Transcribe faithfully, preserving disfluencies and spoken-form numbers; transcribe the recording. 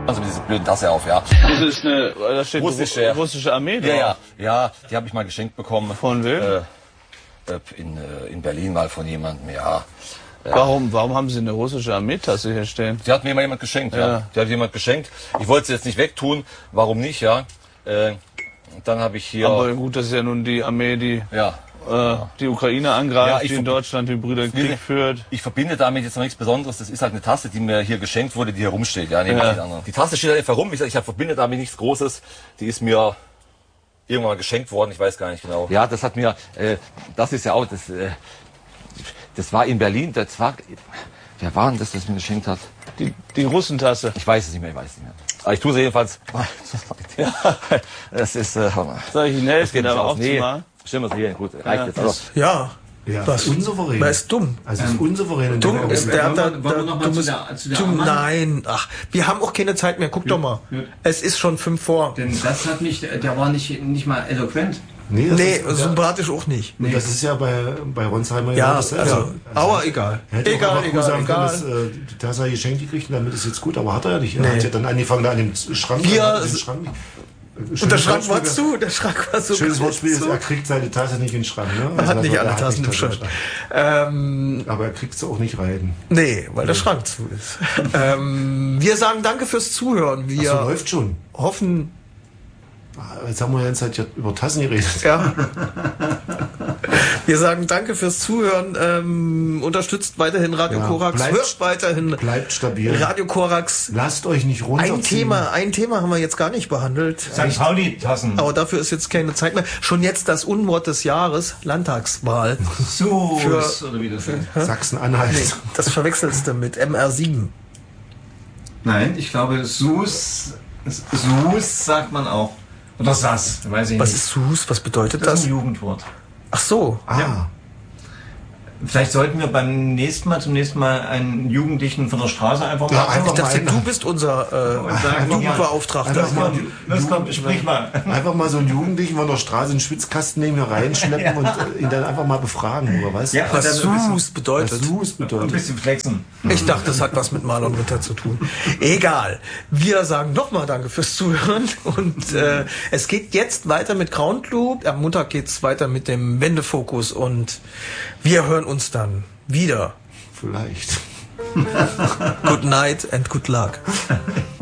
Also diese blöde Tasse auf, ja. Das ist eine, da steht russische, russische Armee drauf. Ja, ja, ja, die habe ich mal geschenkt bekommen. Von wem? Äh, in, in Berlin mal von jemandem, ja. Warum, warum haben Sie eine russische Armeetasse hier stehen? Die hat mir mal jemand geschenkt, ja. Ja. Die hat jemand geschenkt. Ich wollte sie jetzt nicht wegtun. Warum nicht, ja? Äh, dann habe ich hier... Aber gut, das ist ja nun die Armee, die ja. äh, die Ukraine angreift, Ja, ich die in Deutschland den Brüderkrieg führt. Ich verbinde damit jetzt noch nichts Besonderes. Das ist halt eine Tasse, die mir hier geschenkt wurde, die hier rumsteht. Ja, neben Ja. den anderen. Die Tasse steht halt einfach rum. Ich, sag, ich verbinde damit nichts Großes. Die ist mir irgendwann mal geschenkt worden. Ich weiß gar nicht genau. Ja, das hat mir... Äh, das ist ja auch... Das, äh, das war in Berlin. Das war... Wer war denn das, das mir geschenkt hat? Die, die Russentasse. Ich weiß es nicht mehr, ich weiß es nicht mehr. Aber ich tue sie jedenfalls. Ja, das ist... Äh, Soll ich Ihnen helfen, da aufzumachen? Stimmt, das hier, gut, reicht Ja, jetzt. Also, Ja. Ja, Was? unsouverän. Wer ist dumm? Also ist unsouverän. Dumm ist der, Wollen wir- der, wollen wir der noch mal dummes, zu der- zu der dumm, Amman? nein, ach, wir haben auch keine Zeit mehr, guck doch mal. gut. Es ist schon fünf vor. Denn das hat mich, der war nicht, nicht mal eloquent. Nee, das Nee, ist, sympathisch auch nicht. und das ist ja bei, bei Ronsheimer Ja, genau dasselbe. also, aber egal. Er hätte Egal, auch einfach egal, sagen egal. können, dass, äh, die Tasse hat er geschenkt gekriegt und damit ist jetzt gut, aber hat er ja nicht. Er Nee. hat ja dann angefangen, da an dem Schrank... Wir- an dem Schrank Und der Schrank war zu, der Schrank war so Schönes groß Wortspiel ist, zu. er kriegt seine Tasse nicht in den Schrank. Ne? Er Also hat das nicht war- alle er hat Tassen nicht im Tasse Schrank. Ähm, Aber er kriegt sie auch nicht rein. nee, weil der Schrank zu ist. ähm, wir sagen danke fürs Zuhören. Wir So läuft schon. hoffen, Jetzt haben wir die ganze Zeit ja über Tassen geredet. ja. Wir sagen danke fürs Zuhören. Ähm, unterstützt weiterhin Radio Ja, Korax. bleibt- Hört weiterhin Bleibt stabil. Radio Korax. Lasst euch nicht runterziehen. Ein Thema, ein Thema haben wir jetzt gar nicht behandelt. Sankt Pauli-Tassen. Aber dafür ist jetzt keine Zeit mehr. Schon jetzt das Unwort des Jahres, Landtagswahl. So, Für- oder wie das heißt. Sachsen-Anhalt. Nee, das verwechselst du mit M R sieben. Nein, ich glaube, Sus, Sus sagt man auch. Oder Sass, weiß ich Was nicht. ist Sus? Was bedeutet Das ist das? ein Jugendwort. Ach so. Ah, Vielleicht sollten wir beim nächsten Mal zum nächsten Mal einen Jugendlichen von der Straße einfach mal... Ja, einfach Ich dachte, mal du bist unser äh, sagen, Jugendbeauftragter. Einfach mal- Los, komm, sprich mal. einfach mal so einen Jugendlichen von der Straße in den Schwitzkasten nehmen, hier reinschleppen und äh, ihn dann einfach mal befragen, oder was? Ja, Was und dann Sus Was bedeutet. Sus ein bedeutet. bisschen flexen. Ich dachte, das hat was mit Marlon Ritter zu tun. Egal. Wir sagen nochmal Danke fürs Zuhören. Und äh, es geht jetzt weiter mit Groundloop. Am Montag geht's weiter mit dem Wendefokus. Und wir hören uns dann wieder. Vielleicht. Good night and good luck.